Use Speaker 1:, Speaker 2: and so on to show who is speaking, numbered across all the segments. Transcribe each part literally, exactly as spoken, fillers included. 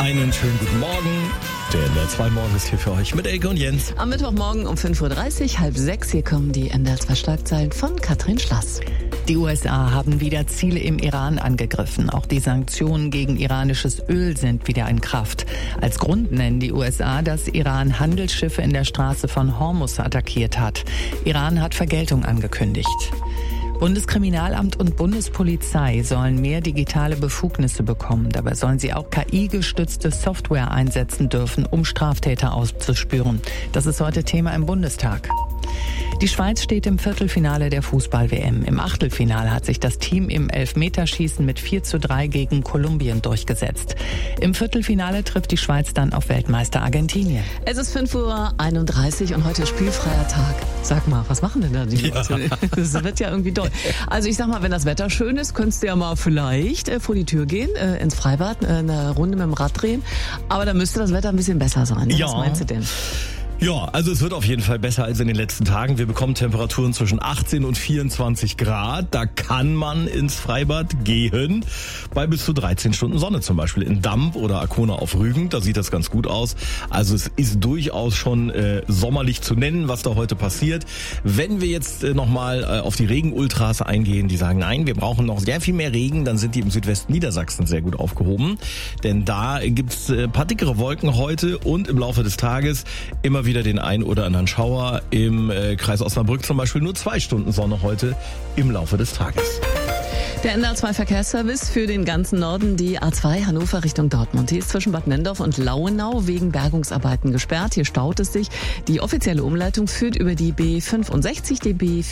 Speaker 1: Einen schönen guten Morgen. Der N D R zwei Morgen ist hier für euch mit Elke und Jens.
Speaker 2: Am Mittwochmorgen um fünf Uhr dreißig, halb sechs, hier kommen die N D R zwei Schlagzeilen von Katrin Schlass.
Speaker 3: Die U S A haben wieder Ziele im Iran angegriffen. Auch die Sanktionen gegen iranisches Öl sind wieder in Kraft. Als Grund nennen die U S A, dass Iran Handelsschiffe in der Straße von Hormuz attackiert hat. Iran hat Vergeltung angekündigt. Bundeskriminalamt und Bundespolizei sollen mehr digitale Befugnisse bekommen. Dabei sollen sie auch K I-gestützte Software einsetzen dürfen, um Straftäter aufzuspüren. Das ist heute Thema im Bundestag. Die Schweiz steht im Viertelfinale der Fußball-W M. Im Achtelfinale hat sich das Team im Elfmeterschießen mit vier zu drei gegen Kolumbien durchgesetzt. Im Viertelfinale trifft die Schweiz dann auf Weltmeister Argentinien.
Speaker 2: Es ist fünf Uhr einunddreißig und heute ist spielfreier Tag. Sag mal, was machen denn da die Leute? Ja. Das wird ja irgendwie doll. Also ich sag mal, wenn das Wetter schön ist, könntest du ja mal vielleicht äh, vor die Tür gehen, äh, ins Freibad, äh, eine Runde mit dem Rad drehen. Aber da müsste das Wetter ein bisschen besser sein. Ne?
Speaker 1: Ja.
Speaker 2: Was meinst du denn?
Speaker 1: Ja, also es wird auf jeden Fall besser als in den letzten Tagen. Wir bekommen Temperaturen zwischen achtzehn und vierundzwanzig Grad. Da kann man ins Freibad gehen. Bei bis zu dreizehn Stunden Sonne zum Beispiel in Damp oder Arkona auf Rügen. Da sieht das ganz gut aus. Also es ist durchaus schon äh, sommerlich zu nennen, was da heute passiert. Wenn wir jetzt äh, nochmal äh, auf die Regenultras eingehen, die sagen, nein, wir brauchen noch sehr viel mehr Regen, dann sind die im Südwesten Niedersachsen sehr gut aufgehoben. Denn da gibt's äh, paar dickere Wolken heute und im Laufe des Tages immer wieder den ein oder anderen Schauer. Im äh, Kreis Osnabrück zum Beispiel nur zwei Stunden Sonne heute im Laufe des Tages.
Speaker 2: Der N D R zwei Verkehrsservice für den ganzen Norden, die A zwei Hannover Richtung Dortmund. Die ist zwischen Bad Nenndorf und Lauenau wegen Bergungsarbeiten gesperrt. Hier staut es sich. Die offizielle Umleitung führt über die B fünfundsechzig, die B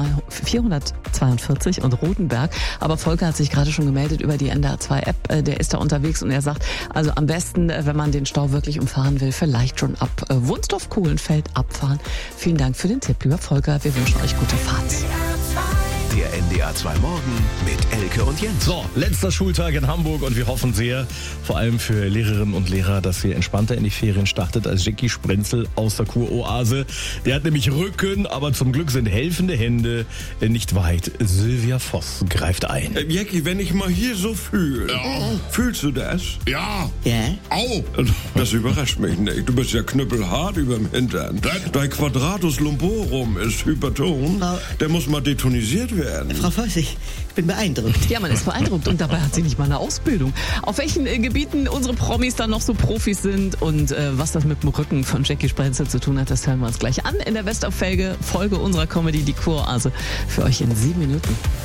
Speaker 2: vierhundertzweiundvierzig und Rotenberg. Aber Volker hat sich gerade schon gemeldet über die N D R zwei App. Der ist da unterwegs und er sagt, also am besten, wenn man den Stau wirklich umfahren will, vielleicht schon ab Wunsdorf-Kohlenfeld abfahren. Vielen Dank für den Tipp, lieber Volker. Wir wünschen euch gute Fahrt.
Speaker 4: Der N D R zwei Morgen mit Elke und Jens.
Speaker 1: So, letzter Schultag in Hamburg und wir hoffen sehr, vor allem für Lehrerinnen und Lehrer, dass ihr entspannter in die Ferien startet als Jackie Sprenzel aus der Kuroase. Der hat nämlich Rücken, aber zum Glück sind helfende Hände nicht weit. Sylvia Voss greift ein.
Speaker 5: Äh, Jackie, wenn ich mal hier so fühle,
Speaker 6: Ja.
Speaker 5: fühlst du das?
Speaker 6: Ja.
Speaker 3: Ja?
Speaker 6: Au.
Speaker 5: Das überrascht mich nicht. Du bist ja knüppelhart überm Hintern. Dein Quadratus lumborum ist hyperton.
Speaker 7: Frau-
Speaker 5: Der muss mal detonisiert werden.
Speaker 7: Frau Voss, ich bin beeindruckt.
Speaker 2: Ja, man ist beeindruckt und dabei hat sie nicht mal eine Ausbildung. Auf welchen äh, Gebieten unsere Promis dann noch so Profis sind und äh, was das mit dem Rücken von Jackie Sprenzel zu tun hat, das hören wir uns gleich an in der Best-of-Folge Folge unserer Comedy Die Kuroase für euch in sieben Minuten.